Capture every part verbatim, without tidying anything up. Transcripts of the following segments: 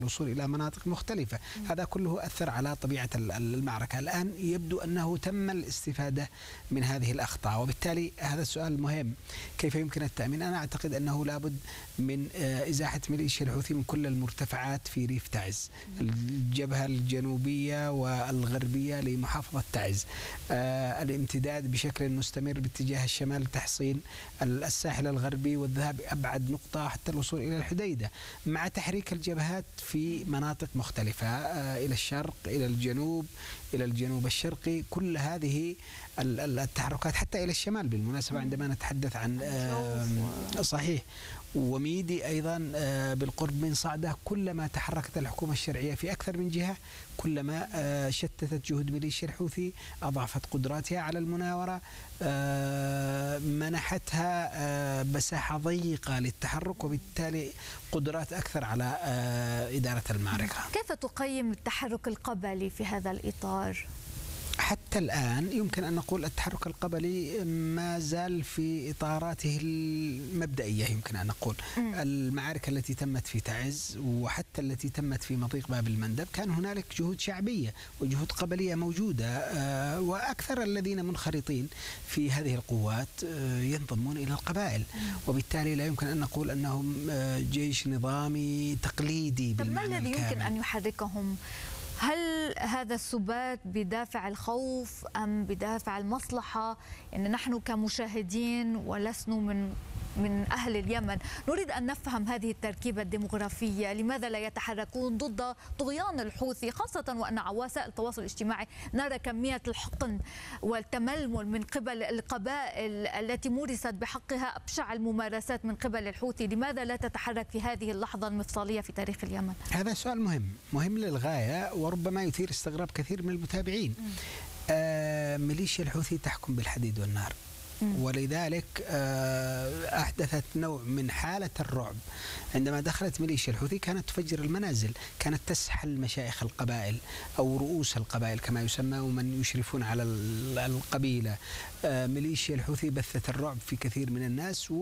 الوصول إلى مناطق مختلفة. هذا كله أثر على طبيعة المعركة. الآن يبدو أنه تم الاستفادة من هذه الأخطاء، وبالتالي هذا السؤال مهم: كيف يمكن التأمين؟ أنا أعتقد أنه لابد من إزاحة ميليشيا الحوثي من كل المرتفعات في ريف تعز، الجبهة الجنوبية والغربية لمحافظة تعز، آه الامتداد بشكل مستمر باتجاه الشمال لتحصين الساحل الغربي والذهاب أبعد نقطة حتى الوصول إلى الحديدة، مع تحريك الجبهات في مناطق مختلفة، آه إلى الشرق، إلى الجنوب، إلى الجنوب الشرقي. كل هذه التحركات حتى إلى الشمال بالمناسبة عندما نتحدث عن آه صحيح، وميدي أيضا آه بالقرب من صعدة. كلما تحركت الحكومة الشرعية في أكثر من جهة كلما آه شتتت جهود ميليشيا الحوثي، أضعفت قدراتها على المناورة، آه منحتها آه مساحة ضيقة للتحرك، وبالتالي قدرات أكثر على آه إدارة المعركة. كيف تقيم التحرك القبلي في هذا الإطار؟ حتى الآن يمكن أن نقول التحرك القبلي ما زال في إطاراته المبدئية. يمكن أن نقول م. المعارك التي تمت في تعز وحتى التي تمت في مضيق باب المندب كان هنالك جهود شعبية وجهود قبلية موجودة، آه وأكثر الذين منخرطين في هذه القوات آه ينضمون إلى القبائل، وبالتالي لا يمكن أن نقول أنهم آه جيش نظامي تقليدي بالمعنى الكامل. ما الذي يمكن أن يحركهم؟ هل هذا السبات بدافع الخوف أم بدافع المصلحة؟ إن نحن كمشاهدين ولسنا من من أهل اليمن نريد أن نفهم هذه التركيبة الديمغرافية. لماذا لا يتحركون ضد طغيان الحوثي، خاصة وأن على وسائل التواصل الاجتماعي نرى كمية الحقن والتململ من قبل القبائل التي مورست بحقها أبشع الممارسات من قبل الحوثي؟ لماذا لا تتحرك في هذه اللحظة المفصلية في تاريخ اليمن؟ هذا سؤال مهم مهم للغاية، وربما يثير استغراب كثير من المتابعين. آه ميليشيا الحوثي تحكم بالحديد والنار، ولذلك أحدثت نوع من حالة الرعب. عندما دخلت ميليشيا الحوثي كانت تفجر المنازل، كانت تسحل مشايخ القبائل أو رؤوس القبائل كما يسمى ومن يشرفون على القبيلة. ميليشيا الحوثي بثت الرعب في كثير من الناس،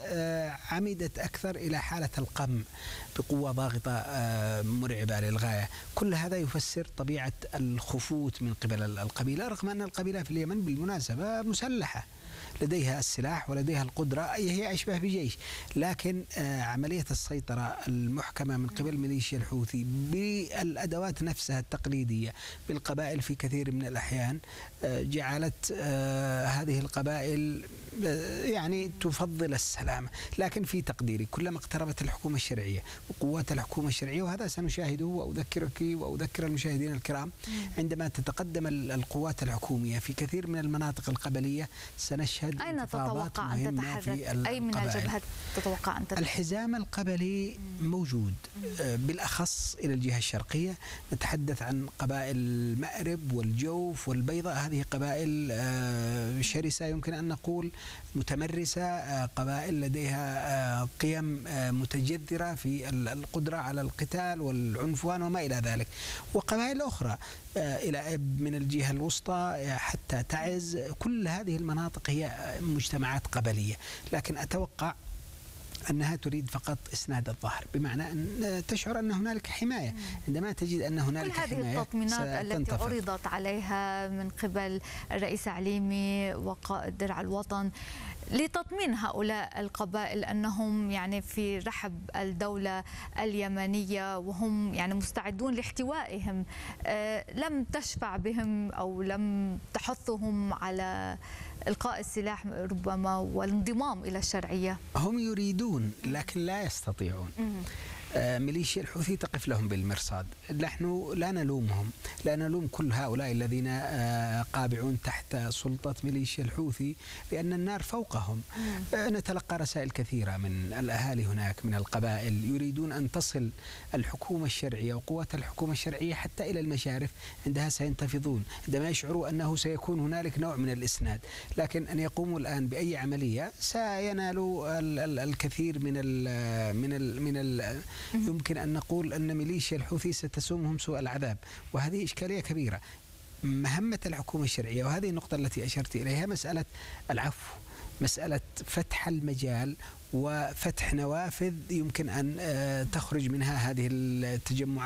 وعمدت أكثر إلى حالة القمع بقوة ضاغطة مرعبة للغاية. كل هذا يفسر طبيعة الخفوت من قبل القبيلة، رغم أن القبيلة في اليمن بالمناسبة مسلحة، لديها السلاح ولديها القدرة، هي أشبه بجيش، لكن عملية السيطرة المحكمة من قبل ميليشيا الحوثي بالأدوات نفسها التقليدية بالقبائل في كثير من الأحيان جعلت هذه القبائل يعني تفضل السلام. لكن في تقديري كلما اقتربت الحكومة الشرعية وقوات الحكومة الشرعية، وهذا سنشاهده وأذكرك وأذكر المشاهدين الكرام، عندما تتقدم القوات الحكومية في كثير من المناطق القبلية سنشهد أين تتوقع أن تتحرك؟ أي من الجبهات تتوقع أن تتحرك؟ الحزام القبلي موجود، بالأخص إلى الجهة الشرقية. نتحدث عن قبائل المأرب والجوف والبيضاء، هذه قبائل شرسة يمكن أن نقول، متمرسة، قبائل لديها قيم متجذرة في القدرة على القتال والعنفوان وما إلى ذلك. وقبائل أخرى إلى من الجهة الوسطى حتى تعز، كل هذه المناطق هي مجتمعات قبلية، لكن أتوقع أنها تريد فقط إسناد الظهر، بمعنى أن تشعر أن هنالك حماية. عندما تجد أن هنالك كل هذه حماية التطمينات التي عرضت عليها من قبل الرئيس عليمي وقائد درع الوطن لتطمين هؤلاء القبائل أنهم يعني في رحب الدولة اليمنية وهم يعني مستعدون لاحتوائهم، أه لم تشفع بهم أو لم تحثهم على إلقاء السلاح ربما والانضمام إلى الشرعية. هم يريدون لكن لا يستطيعون. آه ميليشيا الحوثي تقف لهم بالمرصاد. نحن لا نلومهم، لا نلوم كل هؤلاء الذين آه قابعون تحت سلطة ميليشيا الحوثي، لأن النار فوقهم. آه نتلقى رسائل كثيرة من الأهالي هناك من القبائل يريدون أن تصل الحكومة الشرعية وقوات الحكومة الشرعية حتى إلى المشارف، عندها سينتفضون عندما يشعروا أنه سيكون هنالك نوع من الإسناد. لكن أن يقوموا الآن بأي عملية سينالوا ال ال الكثير من ال من ال من ال يمكن أن نقول أن ميليشيا الحوثي ستسومهم سوء العذاب، وهذه إشكالية كبيرة. مهمة الحكومة الشرعية، وهذه النقطة التي أشرت إليها، مسألة العفو، مسألة فتح المجال وفتح نوافذ يمكن أن تخرج منها هذه التجمعات